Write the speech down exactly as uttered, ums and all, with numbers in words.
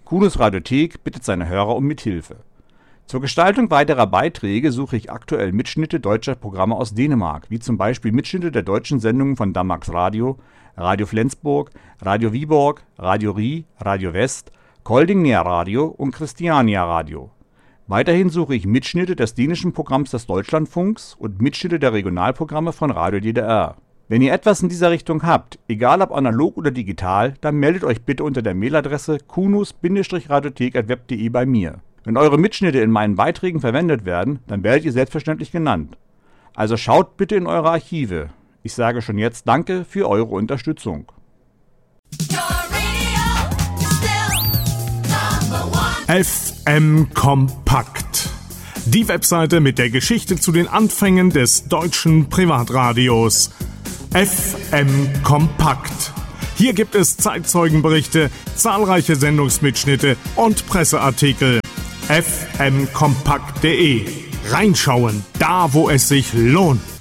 Kunos Radiothek bittet seine Hörer um Mithilfe. Zur Gestaltung weiterer Beiträge suche ich aktuell Mitschnitte deutscher Programme aus Dänemark, wie zum Beispiel Mitschnitte der deutschen Sendungen von Danmarks Radio, Radio Flensburg, Radio Viborg, Radio Rie, Radio West, Kolding Nær Radio und Christiania Radio. Weiterhin suche ich Mitschnitte des dänischen Programms des Deutschlandfunks und Mitschnitte der Regionalprogramme von Radio D D R. Wenn ihr etwas in dieser Richtung habt, egal ob analog oder digital, dann meldet euch bitte unter der Mailadresse kunos-radiothek at web punkt de bei mir. Wenn eure Mitschnitte in meinen Beiträgen verwendet werden, dann werdet ihr selbstverständlich genannt. Also schaut bitte in eure Archive. Ich sage schon jetzt Danke für eure Unterstützung. F M Kompakt. Die Webseite mit der Geschichte zu den Anfängen des deutschen Privatradios. F M Kompakt. Hier gibt es Zeitzeugenberichte, zahlreiche Sendungsmitschnitte und Presseartikel. f m kompakt punkt de. Reinschauen, da wo es sich lohnt.